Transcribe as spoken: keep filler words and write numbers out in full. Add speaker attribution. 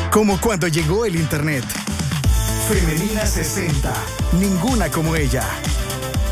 Speaker 1: Como cuando llegó el internet. Femenina sesenta. Ninguna como ella.